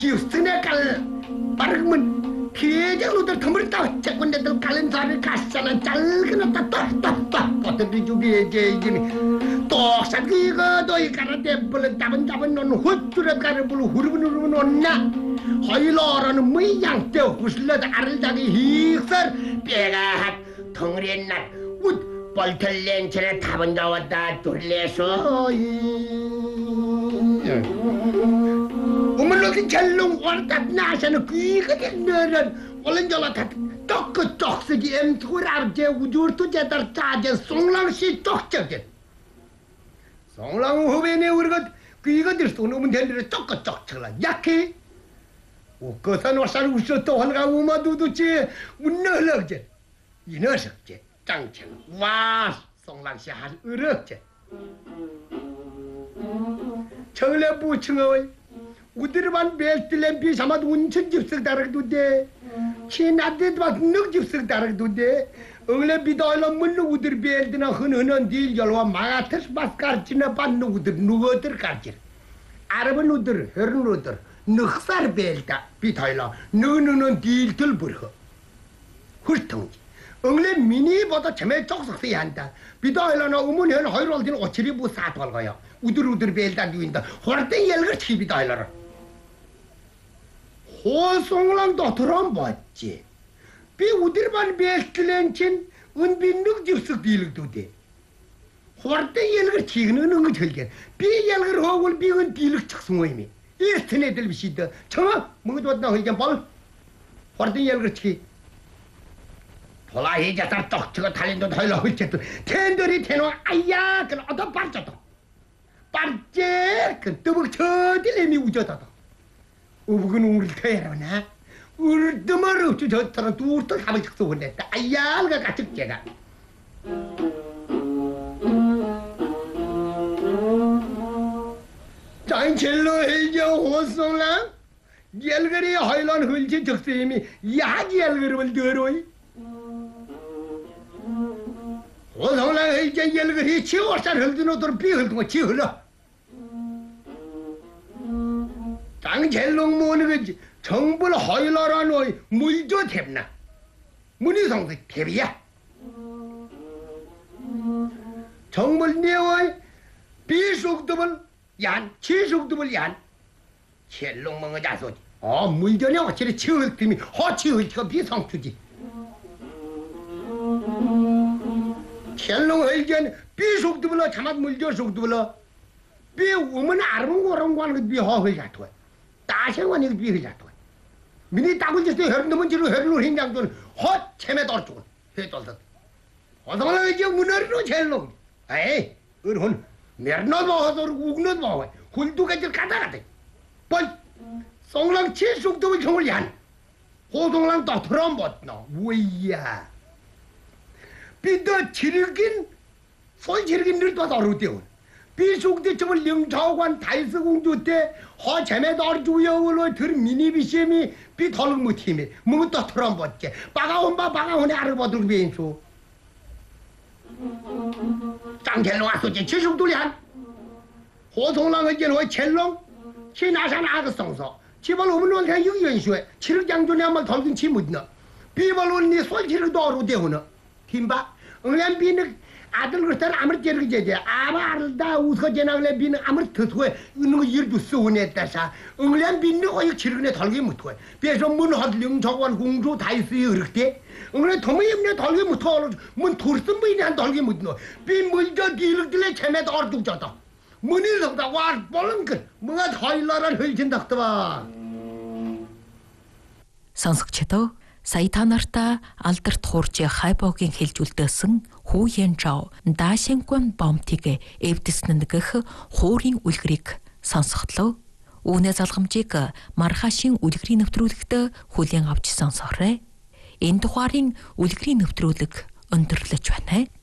Giustine kal bargman kiejang lu tertemur tahu cek mendadak kalian cari kasalan jalkan tak potong juga gini toh sakit ke doi karena dia boleh taban non hujurat karena bulu huruf nonna hailoran meyang dia huslat aril dari hiksar pegat tongrienat ud poltelen cere taban jawada turleso Umalog jalong wartat na siya na kikatinan. Walang jalatat. Tok sa GM turar je ujur tu je tartaje songlang si tok je. Songlang hubene urgat kikatir sunu mendendere tok chela. Yaki. Ukosan wasan uso to halga umadu tu je unnalag je. Inasak je. Tangchen. Wah songlang si hal urag je. Chole buchngoi. 우들만 벨틀렘피 사마도 운천 집석 다락도데 치나데 막능 집석 다락도데 응레 비도일로 물로 우들 벨드나 흔흔한 딜 열와 마가테스 바스카르치나 반노 우들 누거들 가르치 아르번 우들 헤른 우들 늑살 벨다 비도일로 누누는 딜들 버허 훌통지 응레 미니보다 제메 쪽석서야 한다 비도일로나 우문현 허이롤딘 오치리 부사 돌거요 우들 벨다 누인다 호르땡 열거 치비도일로 호송랑 도트럼 봤지. 비 우들만 베스트렌친 은빈룩 집석 딜럭도데. 호르테 열거 치그는 거 절게. 비 열거 호글 비은 딜럭 착승호이미. 이스트네들 비시다. 청아 뭐도 왔다 이제 볼. 호르테 열거 치. 돌아이 자다 떡치가 달린도 달라 헐쳤도. 텐더리 테노 아야 그 어떤 빠졌다. 빠제 그 뜨벅 저딜레미 우저다다. 우부근 우리 태어나 우리 드마르 없지 저 사람 둘도 가만히 있어 보냈다 아야가 같이 제가 장첼로 해저 호송랑 열거리 하이란 흘지 적세미 야지 열거리를 들어이 호송랑 해저 열거리 치워살 흘드노 들 비흘도 치흘러 장젤롱 모는 거지 정불 허일러라노이 물조 탭나 문희성도 탭이야 정불 내와이 비속도불 얀 치속도불 얀 젤롱 먹어 자소지 물전에 어찌리 치울 팀이 허치울 티가 비성투지 젤롱 의견 비속도불러 자막 물조 속도불러 비 우면 아르면 고런 거 하는 거 비허을 자토 다생원 이거 비흐자도 미니 따고 있을 때 헤르는 지로 헤르는 행장돈 헛 체매 떨어지고 해떨다 어서라 이제 문어로 젤롱 에이 은혼 메르노 버서 우그노 버 훌두가지 까다가대 뻘 송랑 치숙도 정을 얀 호동랑 또 트럼 벗노 왜야 비더 지르긴 솔 지르긴 늘도 어루대원 비속대 정을 영차관 달서공주 때 허재매도 주여울로 들 미니비시미 비털은 무팀이 뭐또 트럼 벗게 빠가온에 아르버들 비인수 짱젤롱 아소지 치숙돌이한 호송랑의 gen호의 젤롱 치나산 아그성서 치벌 오문원 그냥 영연수에 치르장존에 한번 덜긴 치묻나 비벌원니 솔치르도 어루대우나 팀바 응란 비는 아들 그렇다는 아무리 제르게 제제 아마르다 우서 제나글레 비는 아무리 더소에 있는 거 일도 쓰고냈다사 응란 비는 어이 치르네 덜게 못해 그래서 문 헛령 저관 공주 다 있어요 그렇게 응란 도매임네 덜게 못해 문 돌슨 뭐이네 한 덜게 못노 비 물저 디르들레 체메도 어두졌다 문이 성다 와 볼은글 뭐가 더일라란 흘진닥더봐 сонсогчдоо сая та нартай алдарт хууржи хайбогийн хэлжүүлдээсэн Хүүен Жао Дашингван бомтыг эвдэснэ гэх хуурийн үлгэрийг сонсготлоо. Үүнээ залгамжийг маргаашийн үлгэрийн нэвтрүүлэгт хүлээн авч сонсоорой. Энэ тухайн үлгэрийн нэвтрүүлэг өндөрлөж байна.